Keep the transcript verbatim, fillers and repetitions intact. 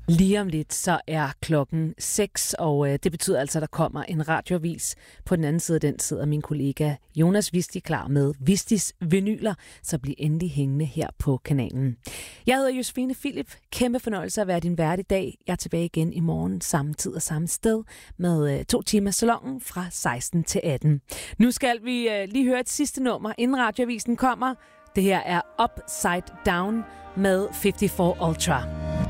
Lige om lidt, så er klokken seks, og øh, det betyder altså, at der kommer en radioavis. På den anden side af den sidder min kollega Jonas Visti klar med Vistis vinyler, så bliv endelig hængende her på kanalen. Jeg hedder Josefine Philip. Kæmpe fornøjelse at være din vært i dag. Jeg er tilbage igen i morgen, samme tid og samme sted, med øh, to timer salongen fra seksten til atten. Nu skal vi øh, lige høre et sidste nummer, inden radioavisen kommer. Det her er Upside Down med femoghalvfjerds Ultra.